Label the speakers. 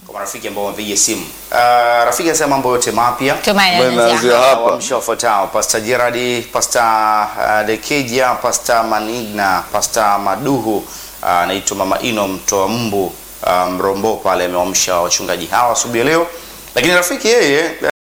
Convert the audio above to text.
Speaker 1: kwa marafiki ambao wamepiga simu. Rafiki anasema mambo yote mapya.
Speaker 2: Tumeanzia hapa.
Speaker 1: Wamshafuatao Pastor Gerard, Pastor Dekeja, Pastor Manigna, Pastor Maduhu, anaitwa Mama Ino mtoa mbu Mrombo pale, amewamsha wachungaji hawa asubuhi leo. Lakini rafiki yeye